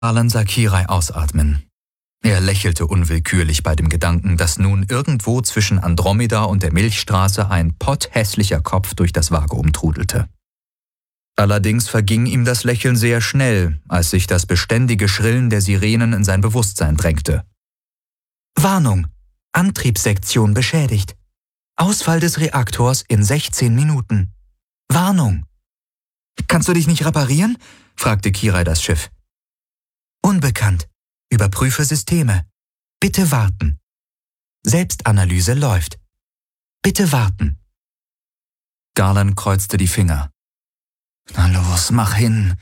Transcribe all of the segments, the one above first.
Garland sah Kirai ausatmen. Er lächelte unwillkürlich bei dem Gedanken, dass nun irgendwo zwischen Andromeda und der Milchstraße ein potthässlicher Kopf durch das Vakuum trudelte. Allerdings verging ihm das Lächeln sehr schnell, als sich das beständige Schrillen der Sirenen in sein Bewusstsein drängte. Warnung! Antriebssektion beschädigt. Ausfall des Reaktors in 16 Minuten. Warnung! Kannst du dich nicht reparieren? Fragte Kirai das Schiff. Unbekannt. Überprüfe Systeme. Bitte warten. Selbstanalyse läuft. Bitte warten. Garland kreuzte die Finger. Na los, mach hin.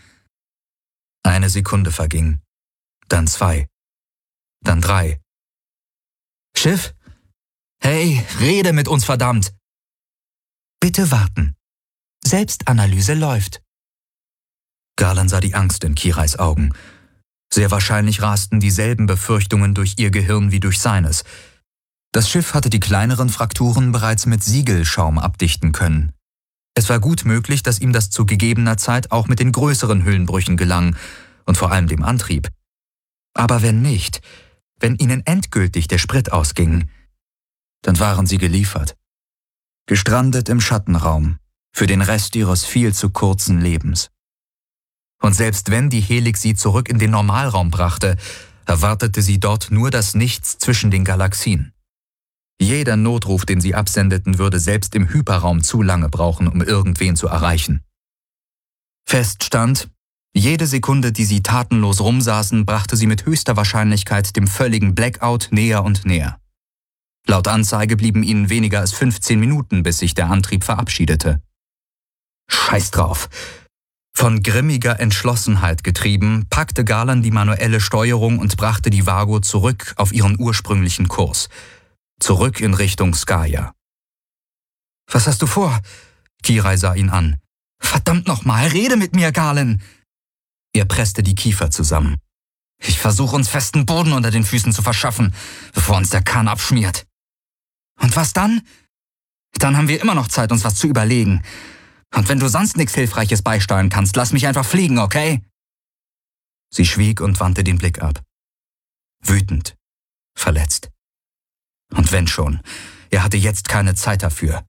1 Sekunde verging. Dann 2. Dann 3. Schiff? Hey, rede mit uns, verdammt! Bitte warten. Selbstanalyse läuft. Garland sah die Angst in Kirais Augen. Sehr wahrscheinlich rasten dieselben Befürchtungen durch ihr Gehirn wie durch seines. Das Schiff hatte die kleineren Frakturen bereits mit Siegelschaum abdichten können. Es war gut möglich, dass ihm das zu gegebener Zeit auch mit den größeren Hüllenbrüchen gelang und vor allem dem Antrieb. Aber wenn nicht, wenn ihnen endgültig der Sprit ausging, dann waren sie geliefert. Gestrandet im Schattenraum, für den Rest ihres viel zu kurzen Lebens. Und selbst wenn die Helix sie zurück in den Normalraum brachte, erwartete sie dort nur das Nichts zwischen den Galaxien. Jeder Notruf, den sie absendeten, würde selbst im Hyperraum zu lange brauchen, um irgendwen zu erreichen. Fest stand, jede Sekunde, die sie tatenlos rumsaßen, brachte sie mit höchster Wahrscheinlichkeit dem völligen Blackout näher und näher. Laut Anzeige blieben ihnen weniger als 15 Minuten, bis sich der Antrieb verabschiedete. Scheiß drauf! Von grimmiger Entschlossenheit getrieben, packte Garland die manuelle Steuerung und brachte die Vago zurück auf ihren ursprünglichen Kurs. Zurück in Richtung Skaya. »Was hast du vor?« Kirai sah ihn an. »Verdammt nochmal, rede mit mir, Garland!« Er presste die Kiefer zusammen. »Ich versuche uns festen Boden unter den Füßen zu verschaffen, bevor uns der Kahn abschmiert.« »Und was dann?« »Dann haben wir immer noch Zeit, uns was zu überlegen. Und wenn du sonst nichts Hilfreiches beisteuern kannst, lass mich einfach fliegen, okay?« Sie schwieg und wandte den Blick ab. Wütend, verletzt. Und wenn schon, er hatte jetzt keine Zeit dafür.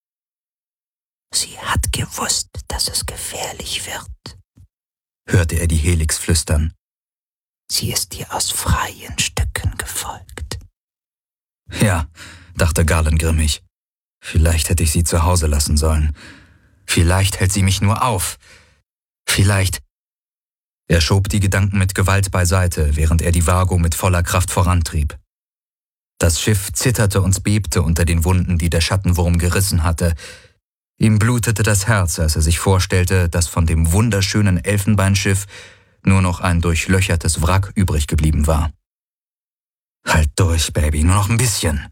»Sie hat gewusst, dass es gefährlich wird«, hörte er die Helix flüstern. »Sie ist dir aus freien Stücken gefolgt.« Ja, dachte Garland grimmig. Vielleicht hätte ich sie zu Hause lassen sollen. Vielleicht hält sie mich nur auf. Vielleicht... Er schob die Gedanken mit Gewalt beiseite, während er die Vago mit voller Kraft vorantrieb. Das Schiff zitterte und bebte unter den Wunden, die der Schattenwurm gerissen hatte. Ihm blutete das Herz, als er sich vorstellte, dass von dem wunderschönen Elfenbeinschiff nur noch ein durchlöchertes Wrack übrig geblieben war. »Halt durch, Baby, nur noch ein bisschen.«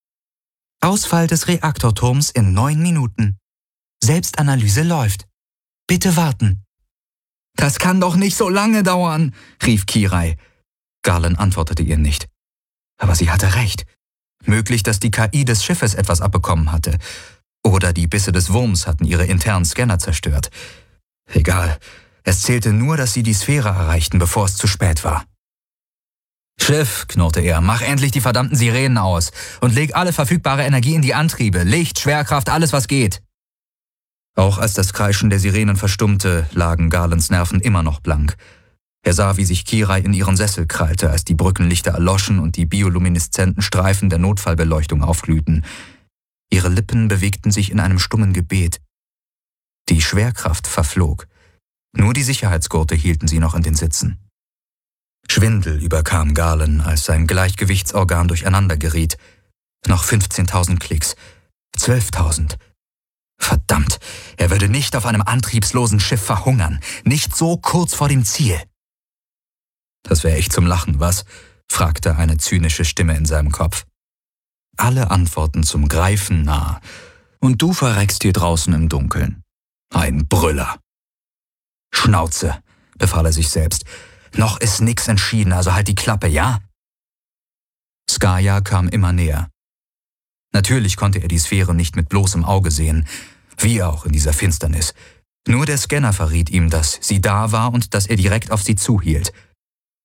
»Ausfall des Reaktorturms in 9 Minuten. Selbstanalyse läuft. Bitte warten.« »Das kann doch nicht so lange dauern«, rief Kirai. Garland antwortete ihr nicht. Aber sie hatte recht. Möglich, dass die KI des Schiffes etwas abbekommen hatte. Oder die Bisse des Wurms hatten ihre internen Scanner zerstört. Egal, es zählte nur, dass sie die Sphäre erreichten, bevor es zu spät war. »Schiff«, knurrte er, »mach endlich die verdammten Sirenen aus und leg alle verfügbare Energie in die Antriebe, Licht, Schwerkraft, alles was geht.« Auch als das Kreischen der Sirenen verstummte, lagen Garlands Nerven immer noch blank. Er sah, wie sich Kirai in ihren Sessel krallte, als die Brückenlichter erloschen und die biolumineszenten Streifen der Notfallbeleuchtung aufglühten. Ihre Lippen bewegten sich in einem stummen Gebet. Die Schwerkraft verflog. Nur die Sicherheitsgurte hielten sie noch in den Sitzen. Schwindel überkam Garland, als sein Gleichgewichtsorgan durcheinander geriet. Noch 15.000 Klicks. 12.000. Verdammt, er würde nicht auf einem antriebslosen Schiff verhungern. Nicht so kurz vor dem Ziel. »Das wäre echt zum Lachen, was?« fragte eine zynische Stimme in seinem Kopf. »Alle Antworten zum Greifen nah. Und du verreckst hier draußen im Dunkeln. Ein Brüller.« »Schnauze«, befahl er sich selbst. »Noch ist nix entschieden, also halt die Klappe, ja?« Skaya kam immer näher. Natürlich konnte er die Sphäre nicht mit bloßem Auge sehen, wie auch in dieser Finsternis. Nur der Scanner verriet ihm, dass sie da war und dass er direkt auf sie zuhielt.